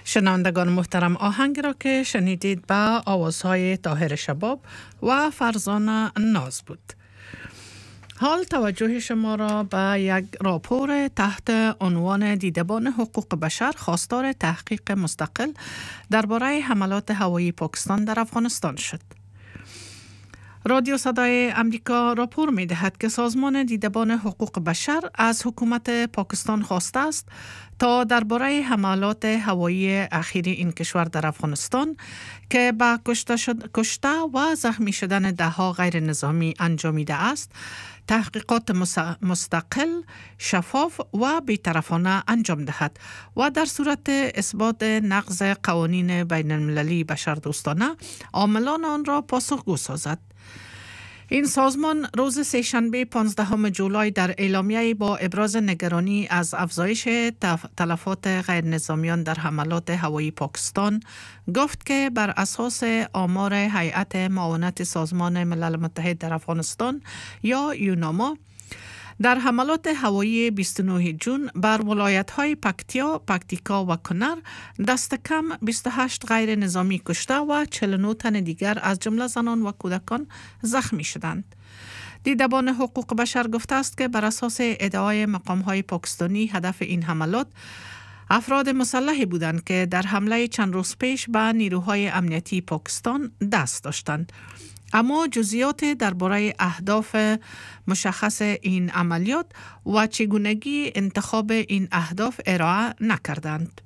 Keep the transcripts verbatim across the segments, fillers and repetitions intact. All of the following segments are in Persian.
شنوندگان محترم، آهنگ را که شنیدید به آوازهای طاهر شباب و فرزانه ناز بود. حال توجه شما را به یک راپور تحت عنوان دیدبان حقوق بشر خواستار تحقیق مستقل درباره حملات هوایی پاکستان در افغانستان شد. رادیو صدای امریکا راپور می دهد که سازمان دیدبان حقوق بشر از حکومت پاکستان خواسته است تا درباره حملات هوایی اخیر این کشور در افغانستان که با کشته, شد، کشته و زخمی شدن دهها غیر نظامی انجامیده است تحقیقات مستقل، شفاف و بی‌طرفانه انجام دهد و در صورت اثبات نقض قوانین بین المللی بشردوستانه عاملان آن را پاسخگو سازد. این سازمان روز سه‌شنبه پانزدهم جولای در اعلامیه‌ای با ابراز نگرانی از افزایش تلفات غیر نظامیان در حملات هوایی پاکستان گفت که بر اساس آمار هیئت معاونت سازمان ملل متحد در افغانستان یا یوناما در حملات هوایی بیست و نهم ژوئن بر ولایت‌های پکتیا، پکتیکا و کنر دست کم بیست و هشت غیر نظامی کشته و چهل و نه تن دیگر از جمله زنان و کودکان زخمی شدند. دیدبان حقوق بشر گفته است که بر اساس ادعای مقام‌های پاکستانی هدف این حملات افراد مسلحی بودند که در حمله چند روز پیش به نیروهای امنیتی پاکستان دست داشتند. اما جزئیات درباره اهداف مشخص این عملیات و چگونگی انتخاب این اهداف ارائه نکردند.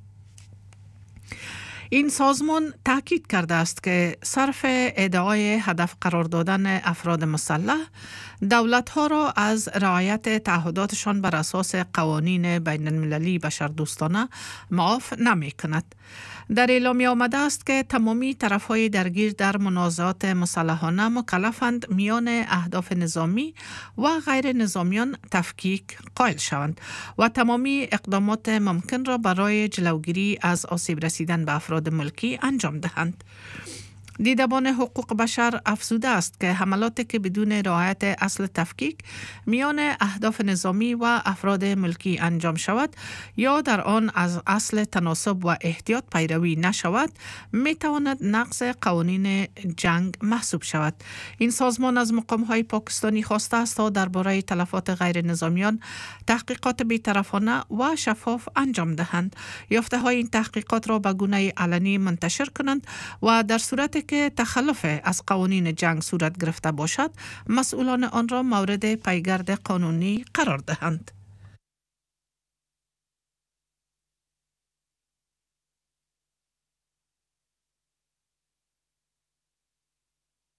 این سازمان تاکید کرده است که صرف ادعای هدف قرار دادن افراد مسلح دولت‌ها را از رعایت تعهداتشان بر اساس قوانین بین المللی بشردوستانه معاف نمی کند. در اعلامیه آمده است که تمامی طرف‌های درگیر در منازعات مسلحانه مکلفند میان اهداف نظامی و غیر نظامیان تفکیک قائل شوند و تمامی اقدامات ممکن را برای جلوگیری از آسیب رسیدن به افراد ملکی انجام دهند. دیدبان حقوق بشر افزوده است که حملاتی که بدون رعایت اصل تفکیک میان اهداف نظامی و افراد ملکی انجام شود یا در آن از اصل تناسب و احتیاط پیروی نشود می تواند نقض قوانین جنگ محسوب شود. این سازمان از مقام‌های پاکستانی خواسته است تا درباره تلفات غیر نظامیان تحقیقات بی‌طرفانه و شفاف انجام دهند. یافته‌های این تحقیقات را به گونه علنی منتشر کنند و در صورت که تخلف از قوانین جنگ صورت گرفته باشد مسئولان آن را مورد پیگرد قانونی قرار دهند.